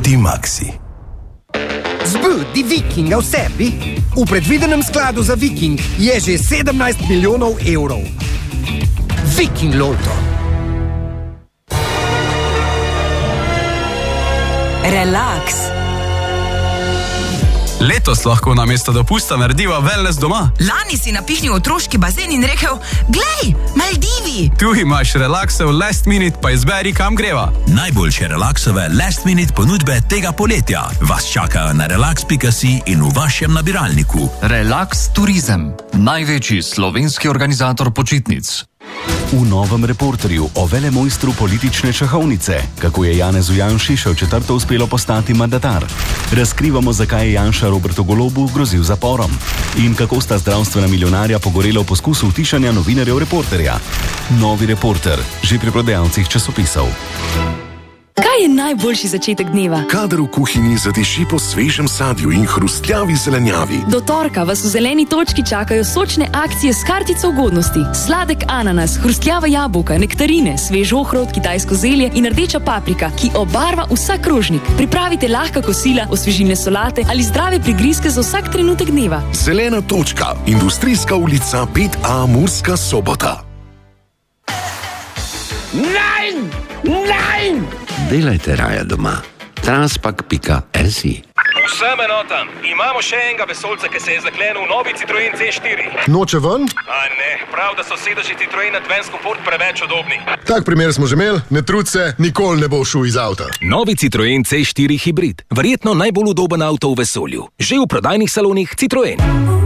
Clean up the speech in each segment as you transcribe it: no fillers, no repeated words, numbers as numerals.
D-Maxi. Zb, di Viking, a v sebi? V predvidenem skladu za Viking je že 17 milijonov evrov. Viking Lotto. Relax. Letos lahko namesto dopusta narediva wellness doma. Lani si napihnil otroški bazen in rekel, glej, Maldivi. Tu imaš relaksov last minute, pa izberi, kam greva. Najboljše relaksove last minute ponudbe tega poletja vas čakajo na relax.si in v vašem nabiralniku. Relax Turizem, največji slovenski organizator počitnic. V novem Reporterju o velemojstru politične šahovnice, kako je Janezu Janši še v četrto uspelo postati mandatar. Razkrivamo, zakaj je Janša Robertu Golobu grozil zaporom in kako sta zdravstvena milijonarja pogorela v poskusu utišanja novinarjev Reporterja. Novi Reporter, že pri prodajalcih časopisov. Kaj je najboljši začetek dneva? Kadar v kuhinji zadiši po svežem sadju in hrustljavi zelenjavi. Do torka vas v zeleni točki čakajo sočne akcije s kartico ugodnosti. Sladek ananas, hrustljava jabolka, nektarine, svež ohrovt, kitajsko zelje in rdeča paprika, ki obarva vsak krožnik. Pripravite lahka kosila, osvežilne solate ali zdrave prigrizke za vsak trenutek dneva. Zelena točka, Industrijska ulica 5A, Murska Sobota. Nein! Nein! Delajte raje doma. Transpak.si. Vsem enotam, imamo še enega vesolca, ki se je zaklenil v novi Citroen C4. Noče ven? A ne, prav, da so sedeži Citroen Advance Comfort preveč udobni. Tak primer smo že imeli, ne trud se, nikoli ne bo šel iz avta. Novi Citroen C4 hibrid, verjetno najbolj udoben avto v vesolju. Že v prodajnih salonih Citroen.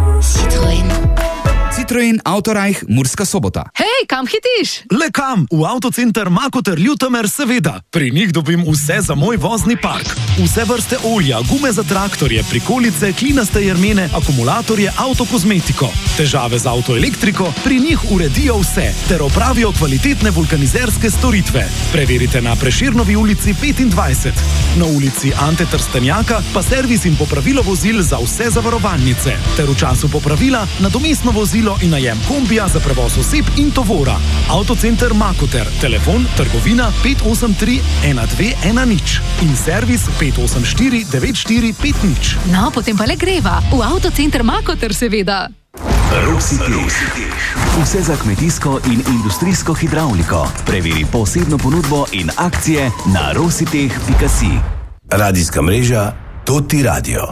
Citroen Autorajh, Murska Sobota. Hej, kam hitiš? Le kam? V Avtocenter Makoter Ljutomer, seveda. Pri njih dobim vse za moj vozni park. Vse vrste olja, gume za traktorje, prikolice, klinaste jermene, akumulatorje, avtokozmetiko. Težave z avtoelektriko, pri njih uredijo vse, ter opravijo kvalitetne vulkanizerske storitve. Preverite na Prešernovi ulici 25. Na ulici Ante Trstenjaka pa servis in popravilo vozil za vse zavarovalnice. Ter v času popravila nadomestno vozilo in najem kombija za prevoz oseb in tovora. Avtocenter Makoter, telefon, trgovina 583 1210 in servis 584 9450. No, potem pa le greva. V Avtocenter Makoter, seveda. Rositeh. Vse za kmetijsko in industrijsko hidravliko. Preveri posebno ponudbo in akcije na rositeh.si. Radijska mreža Toti Radio.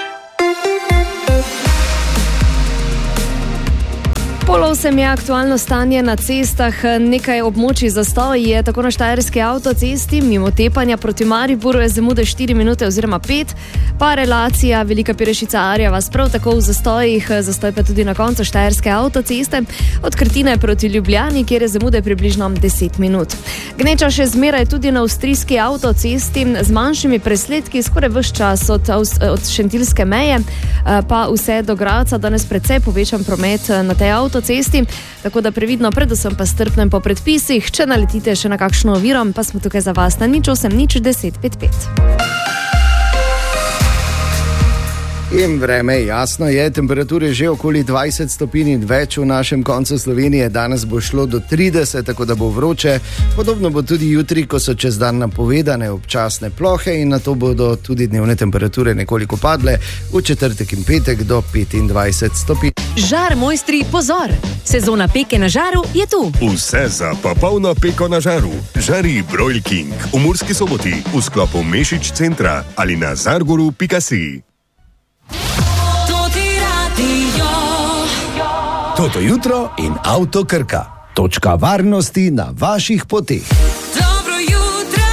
Pol 8 je aktualno stanje na cestah, nekaj območij zastoj je tako na Štajerski avtocesti, mimo tepanja proti Mariboru je zamude 4 minute oziroma 5, pa relacija Velika Pirešica-Arja vas prav tako v zastojih, zastoj pa tudi na koncu Štajerske avtoceste, od Krtine proti Ljubljani, kjer je zamude približno 10 minut. Gneča še zmeraj tudi na avstrijski avtocesti z manjšimi presledki skoraj ves čas od šentilske meje, pa vse do Graca, danes precej povečan promet na tej avtocesti, tako da previdno, predvsem pa strpnem po predpisih. Če naletite še na kakšno oviro, pa smo tukaj za vas na 08 10 55. In vreme, jasno je, temperature že okoli 20 stopinj in več v našem koncu Slovenije. Danes bo šlo do 30, tako da bo vroče. Podobno bo tudi jutri, ko so čez dan napovedane občasne plohe in na to bodo tudi dnevne temperature nekoliko padle, v četrtek in petek do 25 stopinj. Žar mojstri, pozor! Sezona peke na žaru je tu. Vse za popolno peko na žaru. Žari Broil King v Murski Soboti, v sklopu Mešič centra ali na zargoru.si. Toto jutro in Avto Krka. Točka varnosti na vaših poteh. Dobro jutro.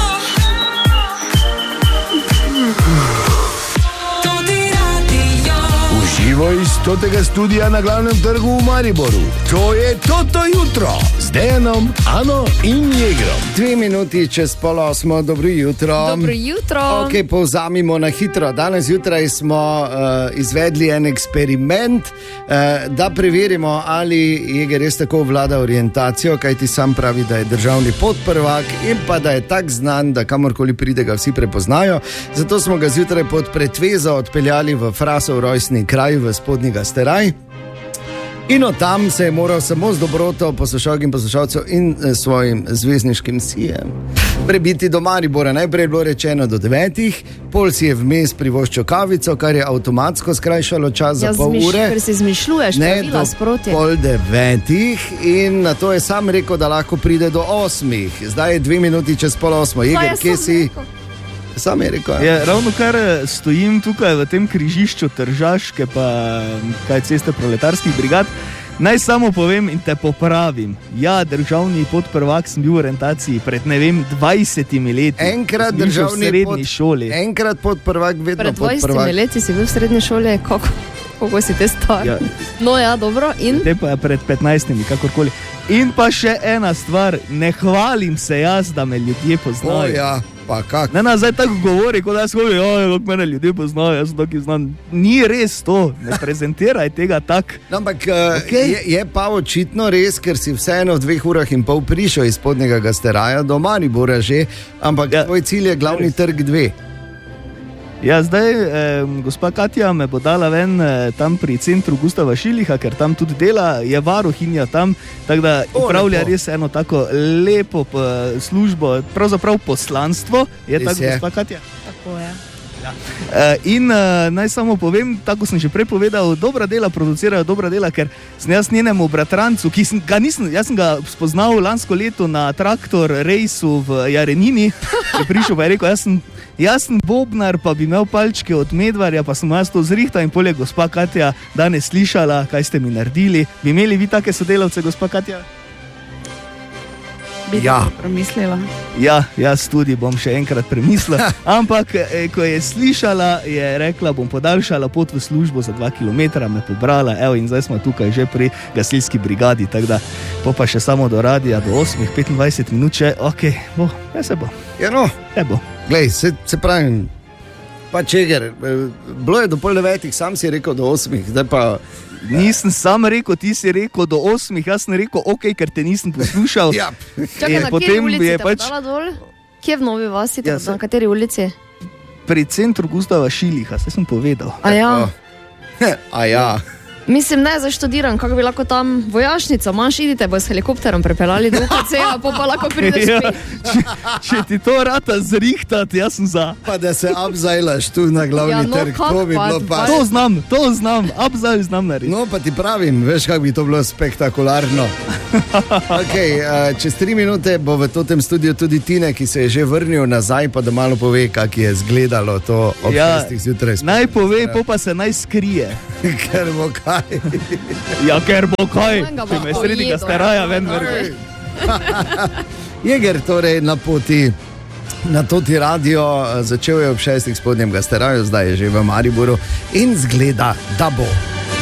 Toti radio. Uživo iz totega studia na glavnem trgu v Mariboru. To je Toto jutro z Dejanom, Ano in Jegrom. 2 minuti čez 7:30, dobro jutro. Dobro jutro. Ok, povzamimo na hitro. Danes jutraj smo izvedli en eksperiment, da preverimo, ali Jeger res tako vlada orientacijo, kajti sam pravi, da je državni podprvak in pa da je tak znan, da kamorkoli pride, ga vsi prepoznajo. Zato smo ga zjutraj pod pretvezo odpeljali v Frasov rojstni kraj v Spodnji Gasteraj. In od tam se je moral samo z dobroto poslušalk in poslušalcev in svojim zvezdniškim sijem prebiti do Maribora. Najprej je bilo rečeno do 9, pol si je vmes privoščil kavico, kar je avtomatsko skrajšalo čas za pol ure. Ker si izmišljuješ, pravila sproti. Pol 9 in na to je sam rekel, da lahko pride do 8. Zdaj je 2 minuti čez pol 8. Jeger, kje si? Sam je rekel. Ja, ravno kar stojim tukaj v tem križišču Tržaške pa kaj ceste proletarskih brigad. Naj samo povem in te popravim. Ja, državni podprvak sem bil v orientaciji pred, ne vem, 20 leti. Enkrat državni šoli. Enkrat podprvak, vedno podprvak. Pred 20 leti si bil v srednji šoli, kako si te star? Ja. No ja, dobro. In? Te pa pred 15, kakorkoli. In pa še ena stvar, ne hvalim se jaz, da me ljudje poznajo. Ja, pa kak? Ne, zdaj tako govori, kot da jaz govorim, kako mene ljudje poznajo, jaz sem tako znam. Ni res to, ne prezentiraj tega tak. No, ampak je pa očitno res, ker si vseeno v 2 urah in pol prišel iz Spodnjega Gasteraja do Maribora že, ampak tvoj cilj je glavni trg 2. Ja, zdaj gospa Katja me bo dala ven tam pri centru Gustava Šiliha, ker tam tudi dela, je varuhinja tam, tako da upravlja res eno tako lepo službo, pravzaprav poslanstvo, je tako gospa Katja? Tako je. Ja. In naj samo povem, tako sem že prej povedal, dobra dela producirajo dobra dela, ker sem jaz njenemu bratrancu, jaz sem ga spoznal lansko leto na traktor rejsu v Jarenini, je prišel pa je rekel, jaz sem bobnar, pa bi imel palčke od Medvarja, pa sem jaz to zrihtal in polje gospa Katja danes slišala, kaj ste mi naredili. Bi imeli vi take sodelavce, gospa Katja? Bi premislila. Ja, jaz tudi bom še enkrat premislil, ampak ko je slišala, je rekla, bom podaljšala pot v službo za 2 kilometra, me pobrala, evo in zdaj smo tukaj že pri gasilski brigadi, tako da pa še samo do radija, do 8:25 minut še, okej, ja se bo. Ja no, se bo. Glej, se pravim, pa Čeger, bilo je do pol 9, sam si rekel do 8, zdaj pa... Nisem sam rekel, ti si rekel do 8, jaz sem rekel okej, ker te nisem poslušal. Ja. Čakaj, na kateri ulici te podala dol? Kje v Novi Vasi, na kateri ulici? Pri centru Gustava Šiliha, se sem povedal. A ja. Mislim, ne, zaštudiram, kako bi lahko tam vojašnica, manj idite, bo s helikopterom prepeljali do UKC-a, pa lahko prideš spet. Če ti to rata zrihtati, jaz sem za. Pa da se abzajlaš tu na glavni trg, to bi bilo pa... To znam, abzajl znam narediti. No, pa ti pravim, veš, kako bi to bilo spektakularno. Čez 3 minute bo v tem studiu tudi Tine, ki se je že vrnil nazaj, pa da malo pove, kak je izgledalo to ob 6 zjutraj. Naj pove, pa se naj skrije. Ker bo kaj. Ja, ker bo kaj, če me sredi Gasteraja ven vrge. Jeger torej na poti na toti radio, začel je ob 6 Spodnjem Gasteraju, zdaj je že v Mariboru in zgleda, da bo.